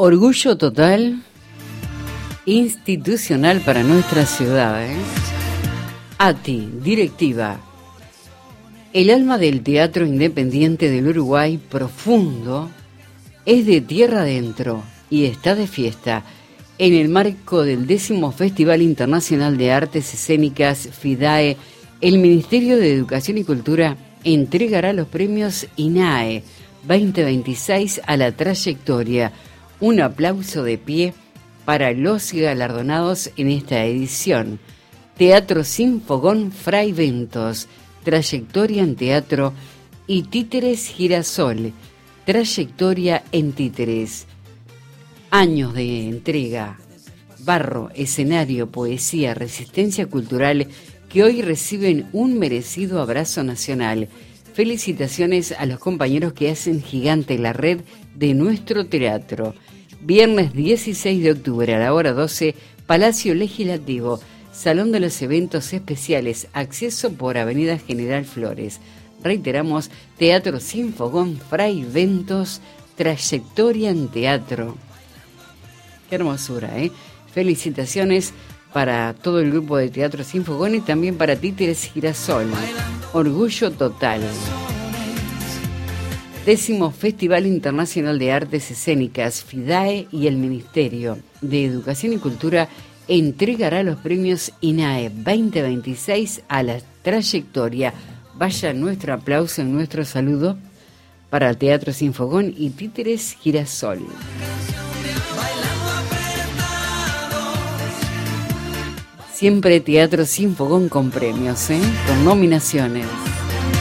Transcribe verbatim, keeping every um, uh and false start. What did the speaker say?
Orgullo total institucional para nuestra ciudad, ¿eh? A T I, directiva. El alma del teatro independiente del Uruguay profundo es de tierra adentro y está de fiesta en el marco del décimo Festival Internacional de Artes Escénicas FIDAE. El Ministerio de Educación y Cultura entregará los premios INAE veinte veintiséis a la trayectoria. Un aplauso de pie para los galardonados en esta edición. Teatro Sin Fogón Fray Ventos, trayectoria en teatro, y Títeres Girasol, trayectoria en títeres. Años de entrega, barro, escenario, poesía, resistencia cultural, que hoy reciben un merecido abrazo nacional. Felicitaciones a los compañeros que hacen gigante la red de nuestro teatro. Viernes dieciséis de octubre a la hora doce, Palacio Legislativo, Salón de los Eventos Especiales, acceso por Avenida General Flores. Reiteramos, Teatro Sin Fogón Fray Ventos, trayectoria en teatro. Qué hermosura, ¿eh? Felicitaciones para todo el grupo de Teatro Sin Fogón y también para Títeres Girasol. Orgullo total. Décimo Festival Internacional de Artes Escénicas, FIDAE, y el Ministerio de Educación y Cultura entregará los premios INAE veinte veintiséis a la trayectoria. Vaya nuestro aplauso y nuestro saludo para Teatro Sin Fogón y Títeres Girasol. Siempre Teatro Sin Fogón con premios, ¿eh? Con nominaciones.